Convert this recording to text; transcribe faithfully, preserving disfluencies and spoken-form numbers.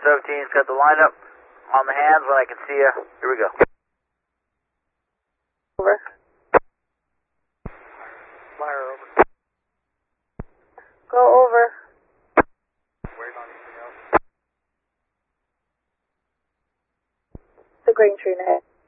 seventeen's got the lineup on the hands when I can see you. Here we go. Over. Flyer over. Go over. Waiting on anything else? The green tree ahead.